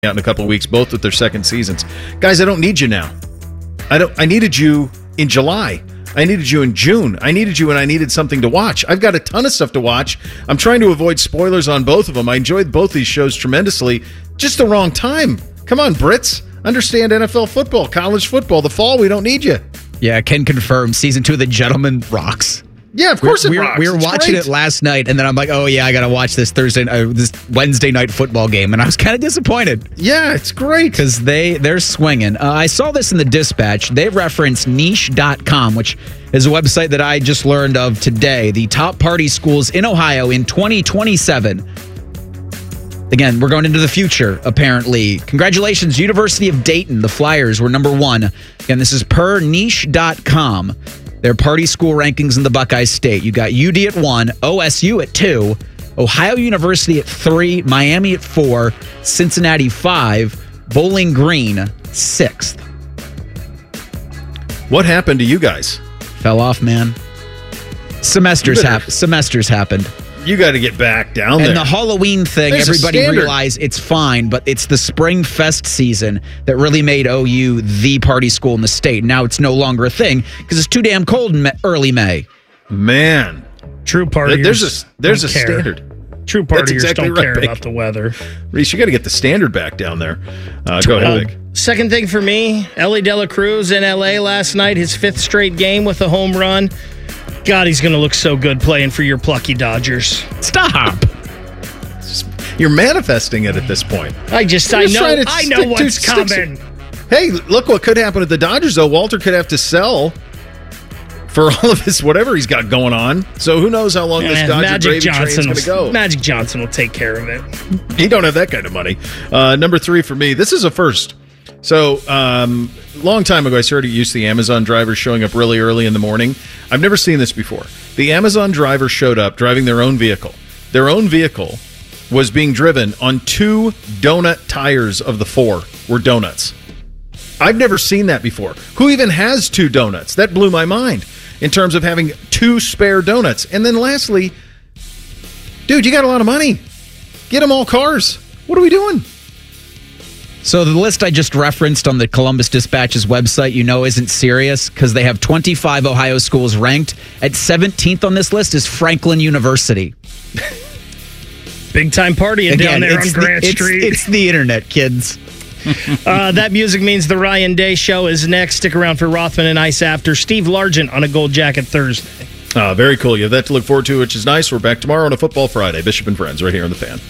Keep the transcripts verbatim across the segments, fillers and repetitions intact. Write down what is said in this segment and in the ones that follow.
out in a couple of weeks, both with their second seasons. Guys, I don't need you now. I don't. I needed you in July. I needed you in June. I needed you when I needed something to watch. I've got a ton of stuff to watch. I'm trying to avoid spoilers on both of them. I enjoyed both these shows tremendously. Just the wrong time. Come on, Brits. Understand N F L football, college football. The fall, we don't need you. Yeah, I can confirm season two of The Gentleman rocks. Yeah, of course we're, it we're, rocks. We were it's watching great. it last night, and then I'm like, oh, yeah, I got to watch this Thursday, uh, this Wednesday night football game, and I was kind of disappointed. Yeah, it's great. Because they, they're swinging. Uh, I saw this in the Dispatch. They reference niche dot com, which is a website that I just learned of today. The top party schools in Ohio in twenty twenty-seven. Again, we're going into the future, apparently. Congratulations, University of Dayton. The Flyers were number one. Again, this is per niche dot com. Their party school rankings in the Buckeye State. You got U D at one, O S U at two, Ohio University at three, Miami at four, Cincinnati five, Bowling Green sixth. What happened to you guys? Fell off, man. Semesters better- hap- Semesters happened. You got to get back down there. And the Halloween thing, There's a everybody standard. realized it's fine, but it's the Spring Fest season that really made O U the party school in the state. Now it's no longer a thing because it's too damn cold in May, early May. Man. True partiers. There's a, there's a don't care. standard. True That's partiers exactly don't right, care Vic. about the weather. Reese, you got to get the standard back down there. Uh, go ahead, Vic. Second thing for me, Ellie De La Cruz in L A last night, his fifth straight game with a home run. God, he's going to look so good playing for your plucky Dodgers. Stop. You're manifesting it at this point. I just, You're I just know, trying to I know stick to- what's stick to- coming. Hey, look what could happen at the Dodgers, though. Walter could have to sell for all of his whatever he's got going on. So who knows how long this Eh, Dodger Magic gravy train is Johnson going to will, go. Magic Johnson will take care of it. He don't have that kind of money. Uh, number three for me, this is a first. So, um, long time ago, I started to use the Amazon driver showing up really early in the morning. I've never seen this before. The Amazon driver showed up driving their own vehicle. Their own vehicle was being driven on two donut tires of the four were donuts. I've never seen that before. Who even has two donuts? That blew my mind in terms of having two spare donuts. And then lastly, dude, you got a lot of money. Get them all cars. What are we doing? So the list I just referenced on the Columbus Dispatch's website, you know, isn't serious because they have twenty-five Ohio schools ranked. At seventeenth on this list is Franklin University. Big time partying Again, down there on it's the- Grant it's- Street. It's the internet, kids. Uh, that music means the Ryan Day Show is next. Stick around for Rothman and Ice after. Steve Largent on a Gold Jacket Thursday. Uh, very cool. You have that to look forward to, which is nice. We're back tomorrow on a Football Friday. Bishop and Friends right here on The Fan.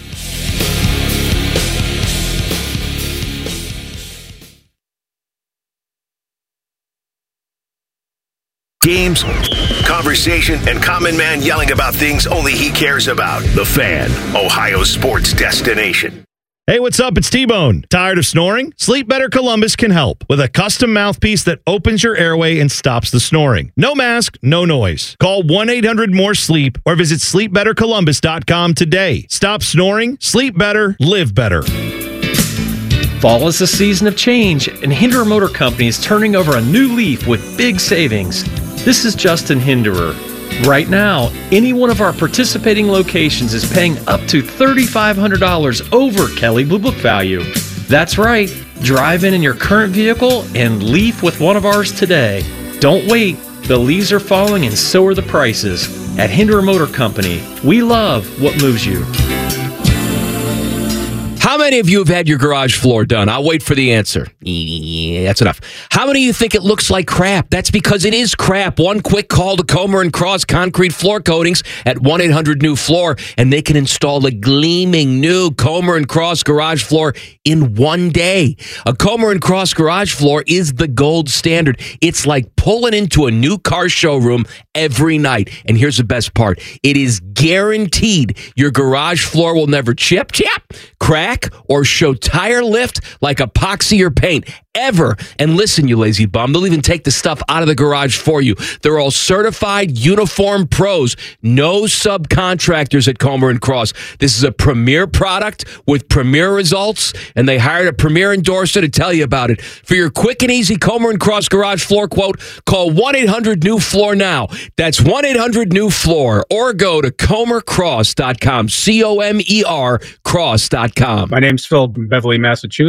Games, conversation, and common man yelling about things only he cares about. The Fan, Ohio sports destination. Hey, what's up? It's T-Bone. Tired of snoring? Sleep Better Columbus can help with a custom mouthpiece that opens your airway and stops the snoring. No mask, no noise. Call one eight hundred more sleep or visit sleep better columbus dot com today. Stop snoring, sleep better, live better. Fall is a season of change, and Hinderer Motor Company is turning over a new leaf with big savings. This is Justin Hinderer. Right now, any one of our participating locations is paying up to three thousand five hundred dollars over Kelley Blue Book value. That's right. Drive in in your current vehicle and leaf with one of ours today. Don't wait. The leaves are falling and so are the prices. At Hinderer Motor Company, we love what moves you. How many of you have had your garage floor done? I'll wait for the answer. Yeah, that's enough. How many of you think it looks like crap? That's because it is crap. One quick call to Comer and Cross Concrete Floor Coatings at one eight hundred new floor, and they can install a gleaming new Comer and Cross garage floor in one day. A Comer and Cross garage floor is the gold standard. It's like pulling into a new car showroom every night. And here's the best part. It is guaranteed your garage floor will never chip, chip, crack, or show tire lift like epoxy or paint ever. And listen, you lazy bum, they'll even take the stuff out of the garage for you. They're all certified uniform pros. No subcontractors at Comer and Cross. This is a premier product with premier results, and they hired a premier endorser to tell you about it. For your quick and easy Comer and Cross garage floor quote, call one eight hundred new floor now. That's one eight hundred new floor, or go to comer cross dot com. C O M E R cross dot com. My name's Phil from Beverly, Massachusetts.